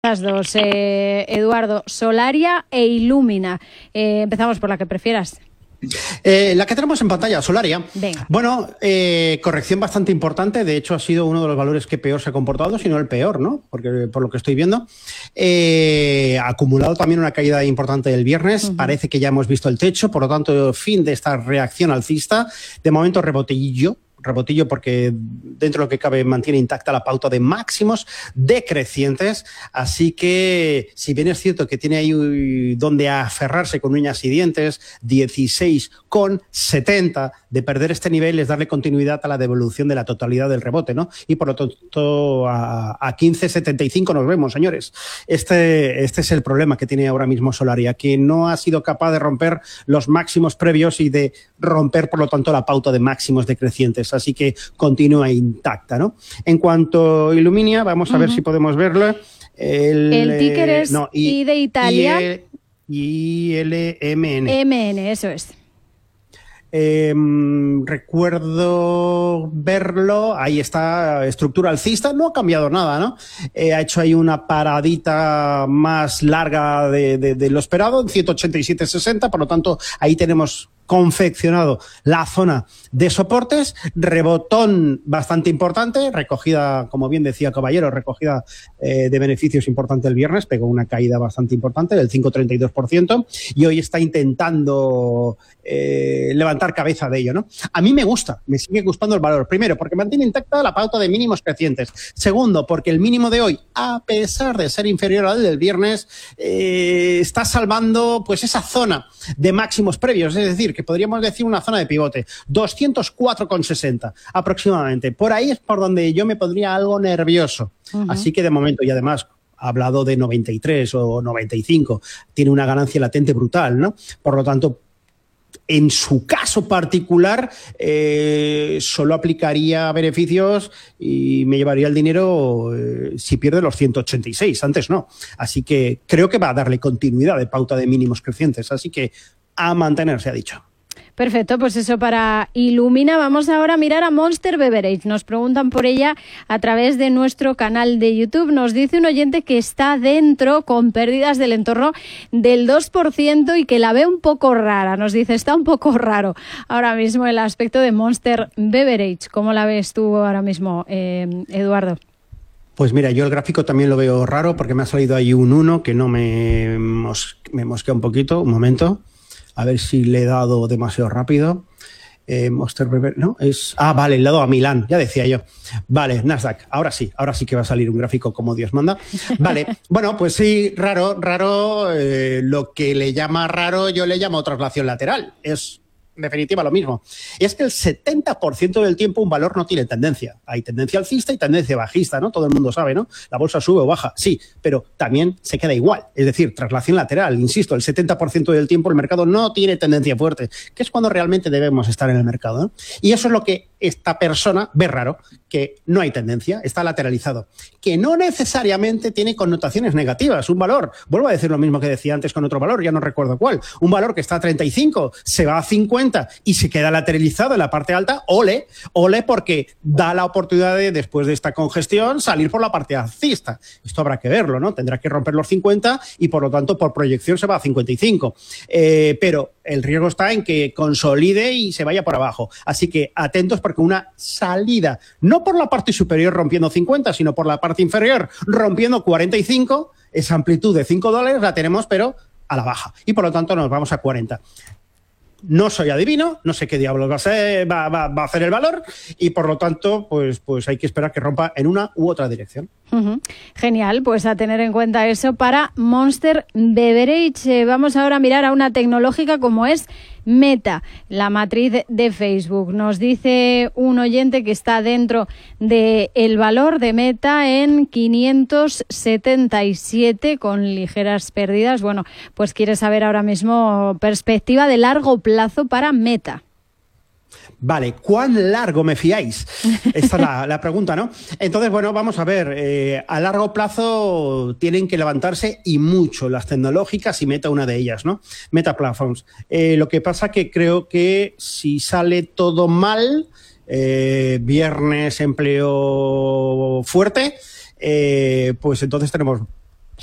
Las dos, Eduardo, Solaria e Illumina. Empezamos por la que prefieras. La que tenemos en pantalla, Solaria. Venga. Bueno, corrección bastante importante. De hecho, ha sido uno de los valores que peor se ha comportado, si no el peor, ¿no? Porque por lo que estoy viendo. Ha acumulado también una caída importante el viernes. Parece que ya hemos visto el techo. Por lo tanto, fin de esta reacción alcista. De momento, rebotillo porque dentro de lo que cabe mantiene intacta la pauta de máximos decrecientes, así que si bien es cierto que tiene ahí donde aferrarse con uñas y dientes, 16,70, de perder este nivel es darle continuidad a la devolución de la totalidad del rebote, ¿no? Y por lo tanto a 15,75 nos vemos, señores. Este es el problema que tiene ahora mismo Solaria, que no ha sido capaz de romper los máximos previos y de romper, por lo tanto, la pauta de máximos decrecientes. Así que continúa intacta, ¿no? En cuanto a Illumina, vamos a ver si podemos verlo. El ticker es I de Italia. ILMN. MN, eso es. Recuerdo verlo, ahí está, estructura alcista, no ha cambiado nada, ¿no? Ha hecho ahí una paradita más larga de lo esperado, en 187,60, por lo tanto, ahí tenemos confeccionado la zona de soportes, rebotón bastante importante, recogida, como bien decía Caballero, recogida de beneficios importante el viernes, pegó una caída bastante importante del 5,32% y hoy está intentando levantar cabeza de ello, ¿no? A mí me gusta, me sigue gustando el valor. Primero, porque mantiene intacta la pauta de mínimos crecientes. Segundo, porque el mínimo de hoy, a pesar de ser inferior al del viernes, está salvando pues esa zona de máximos previos, es decir, que podríamos decir una zona de pivote, 204,60 aproximadamente. Por ahí es por donde yo me pondría algo nervioso. Así que de momento, y además ha hablado de 93 o 95, tiene una ganancia latente brutal, ¿no? Por lo tanto, en su caso particular, solo aplicaría beneficios y me llevaría el dinero si pierde los 186, antes no. Así que creo que va a darle continuidad de pauta de mínimos crecientes, así que a mantenerse, ha dicho. Perfecto, pues eso para Illumina. Vamos ahora a mirar a Monster Beverage. Nos preguntan por ella a través de nuestro canal de YouTube. Nos dice un oyente que está dentro con pérdidas del entorno del 2% y que la ve un poco rara. Nos dice, está un poco raro ahora mismo el aspecto de Monster Beverage. ¿Cómo la ves tú ahora mismo, Eduardo? Pues mira, yo el gráfico también lo veo raro porque me ha salido ahí un 1 que no me mosquea un poquito. Un momento. A ver si le he dado demasiado rápido. Monster Beverage, ¿no? Vale, le he dado a Milán, ya decía yo. Vale, Nasdaq, ahora sí que va a salir un gráfico como Dios manda. Vale, bueno, pues sí, raro, lo que le llama raro yo le llamo traslación lateral. Es en definitiva lo mismo. Y es que el 70% del tiempo un valor no tiene tendencia. Hay tendencia alcista y tendencia bajista, ¿no? Todo el mundo sabe, ¿no? La bolsa sube o baja, sí, pero también se queda igual. Es decir, traslación lateral, insisto, el 70% del tiempo el mercado no tiene tendencia fuerte, que es cuando realmente debemos estar en el mercado, ¿no? Y eso es lo que esta persona ve raro, que no hay tendencia, está lateralizado, que no necesariamente tiene connotaciones negativas. Un valor, vuelvo a decir lo mismo que decía antes con otro valor, ya no recuerdo cuál, un valor que está a 35, se va a 50 y se queda lateralizado en la parte alta, ole porque da la oportunidad de, después de esta congestión, salir por la parte alcista. Esto habrá que verlo, ¿no? Tendrá que romper los 50 y por lo tanto por proyección se va a 55. Pero el riesgo está en que consolide y se vaya por abajo. Así que atentos porque una salida, no por la parte superior rompiendo 50, sino por la parte inferior rompiendo 45, esa amplitud de $5 la tenemos, pero a la baja. Y por lo tanto nos vamos a 40. No soy adivino, no sé qué diablos va a hacer el valor y por lo tanto pues hay que esperar que rompa en una u otra dirección. Genial, pues a tener en cuenta eso para Monster Beverage. Vamos ahora a mirar a una tecnológica como es Meta, la matriz de Facebook. Nos dice un oyente que está dentro del valor de Meta en 577 con ligeras pérdidas. Bueno, pues quiere saber ahora mismo perspectiva de largo plazo para Meta. Vale, ¿cuán largo me fiáis? Esta es la pregunta, ¿no? Entonces, bueno, vamos a ver. A largo plazo tienen que levantarse y mucho las tecnológicas y Meta una de ellas, ¿no? Meta Platforms. Lo que pasa que creo que si sale todo mal, viernes empleo fuerte, pues entonces tenemos